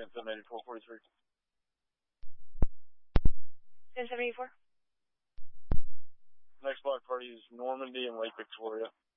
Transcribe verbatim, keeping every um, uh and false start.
seven eighty-four forty-three. ten seventy-four. Next block party is Normandy and Lake Victoria.